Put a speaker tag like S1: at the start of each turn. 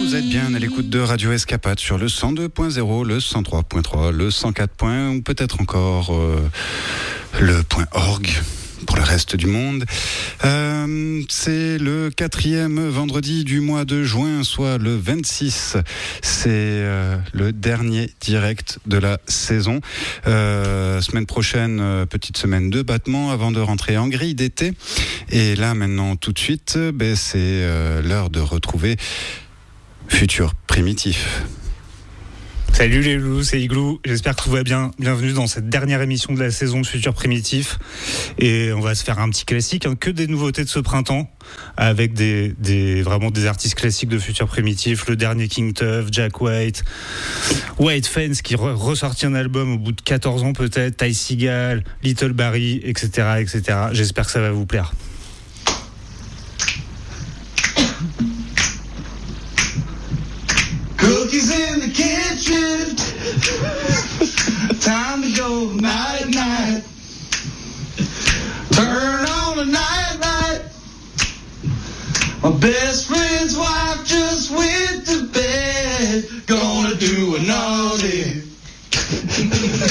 S1: Vous êtes bien à l'écoute de Radio Escapade sur le 102.0, le 103.3, le 104. Ou peut-être encore le .org pour le reste du monde. C'est le 4e vendredi du mois de juin, soit le 26. C'est le dernier direct de la saison. Semaine prochaine, petite semaine de battement avant de rentrer en grille d'été. Et là, maintenant, tout de suite, c'est l'heure de retrouver Futur Primitif.
S2: Salut les loulous, c'est Igloo, j'espère que tout va bien. Bienvenue dans cette dernière émission de la saison de Futur Primitif. Et on va se faire un petit classique, que des nouveautés de ce printemps, avec vraiment des artistes classiques de Futur Primitif. Le dernier King Tuff, Jack White, White Fence qui ressortit un album au bout de 14 ans peut-être, Ty Segall, Little Barry, etc. J'espère que ça va vous plaire.
S3: Cookies in the kitchen. Time to go night night. Turn on the night light. My best friend's wife just